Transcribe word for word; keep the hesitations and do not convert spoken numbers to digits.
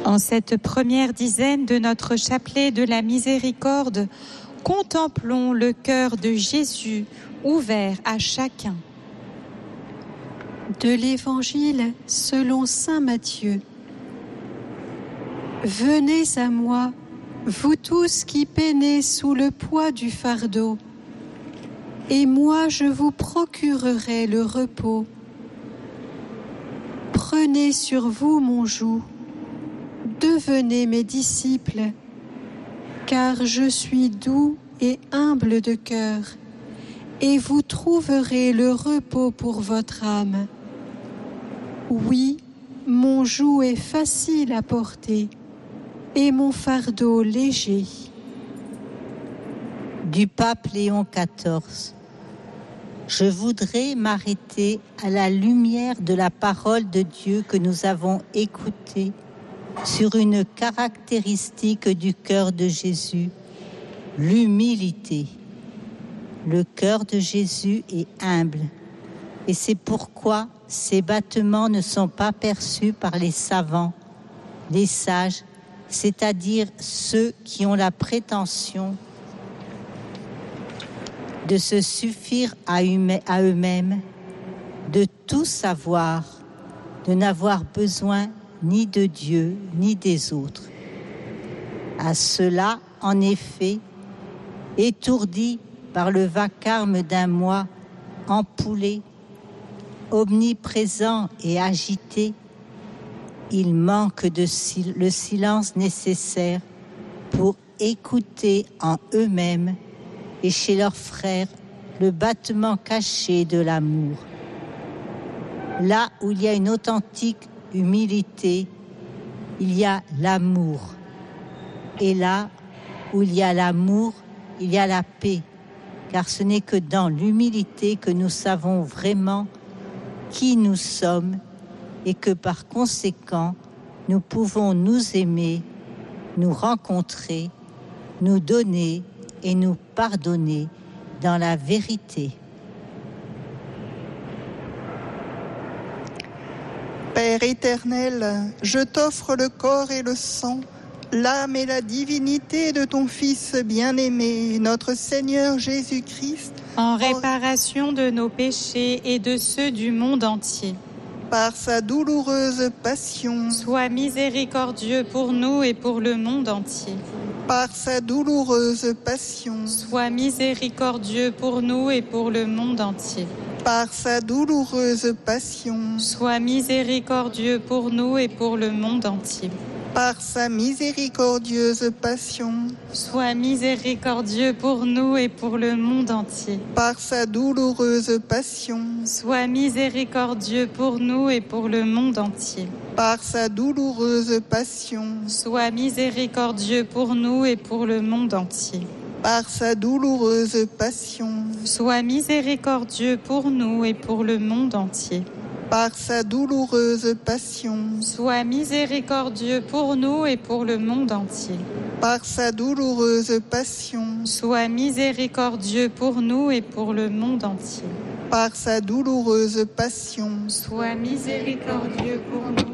En cette première dizaine de notre chapelet de la miséricorde, contemplons le cœur de Jésus ouvert à chacun. De l'Évangile selon saint Matthieu. Venez à moi, vous tous qui peinez sous le poids du fardeau, et moi je vous procurerai le repos. Prenez sur vous mon joug, devenez mes disciples, car je suis doux et humble de cœur, et vous trouverez le repos pour votre âme. Oui, mon joug est facile à porter, et mon fardeau léger. Du pape Léon quatorze. Je voudrais m'arrêter à la lumière de la parole de Dieu que nous avons écoutée sur une caractéristique du cœur de Jésus, l'humilité. Le cœur de Jésus est humble, et c'est pourquoi ses battements ne sont pas perçus par les savants, les sages, c'est-à-dire ceux qui ont la prétention de se suffire à eux-mêmes, de tout savoir, de n'avoir besoin ni de Dieu, ni des autres. À cela, en effet, étourdis par le vacarme d'un moi empoulé, omniprésent et agité, il manque de sil- le silence nécessaire pour écouter en eux-mêmes et chez leurs frères le battement caché de l'amour. Là où il y a une authentique humilité, il y a l'amour. Et là où il y a l'amour, il y a la paix. Car ce n'est que dans l'humilité que nous savons vraiment qui nous sommes et que par conséquent, nous pouvons nous aimer, nous rencontrer, nous donner et nous pardonner dans la vérité. Père éternel, je t'offre le corps et le sang, l'âme et la divinité de ton Fils bien-aimé, notre Seigneur Jésus-Christ, En réparation de nos péchés et de ceux du monde entier. par sa douloureuse passion, Sois miséricordieux pour nous et pour le monde entier. par sa douloureuse passion, Sois miséricordieux pour nous et pour le monde entier. par sa douloureuse passion, Sois miséricordieux pour nous et pour le monde entier. par sa miséricordieuse passion, Sois miséricordieux pour nous et pour le monde entier. par sa douloureuse passion, Sois miséricordieux pour nous et pour le monde entier. par sa douloureuse passion, Sois miséricordieux pour nous et pour le monde entier. par sa douloureuse passion, Sois miséricordieux pour nous et pour le monde entier. par sa douloureuse passion, Sois miséricordieux pour nous et pour le monde entier. par sa douloureuse passion, Sois miséricordieux pour nous et pour le monde entier. par sa douloureuse passion, Sois miséricordieux pour nous